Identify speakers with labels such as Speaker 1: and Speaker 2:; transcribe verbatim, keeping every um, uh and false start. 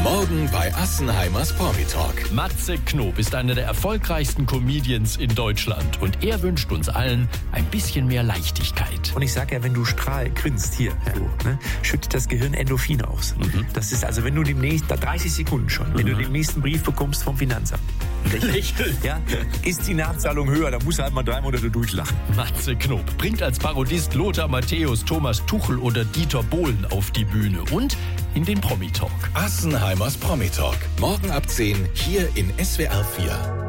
Speaker 1: Morgen bei Assenheimers Promi-Talk.
Speaker 2: Matze Knob ist einer der erfolgreichsten Comedians in Deutschland und er wünscht uns allen ein bisschen mehr Leichtigkeit.
Speaker 3: Und ich sage ja, wenn du strahl grinst hier, ja. so, ne, schüttet das Gehirn Endorphine aus. Mhm. Das ist also, wenn du demnächst, da dreißig Sekunden schon, wenn mhm. du den nächsten Brief bekommst vom Finanzamt, lächeln, ja, ist die Nachzahlung höher, da musst du halt mal drei Monate durchlachen.
Speaker 2: Matze Knob bringt als Parodist Lothar Matthäus, Thomas Tuchel oder Dieter Bohlen auf die Bühne und in den Promi-Talk.
Speaker 1: Assenheimers Promi-Talk. Morgen ab zehn hier in S W R vier.